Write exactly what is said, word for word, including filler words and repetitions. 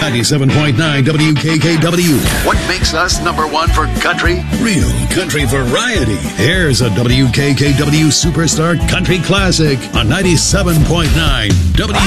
ninety-seven point nine W K K W. What makes us number one for country? Real country variety. Here's a W K K W Superstar Country Classic on ninety-seven point nine W